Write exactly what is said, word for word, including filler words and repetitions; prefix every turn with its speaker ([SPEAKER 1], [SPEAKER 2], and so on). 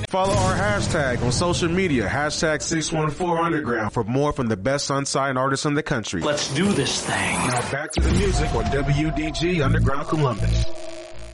[SPEAKER 1] Follow our hashtag on social media, hashtag six one four underground for more from the best unsigned artists in the country.
[SPEAKER 2] Let's do this thing.
[SPEAKER 1] Now back to the music on W D G Underground Columbus.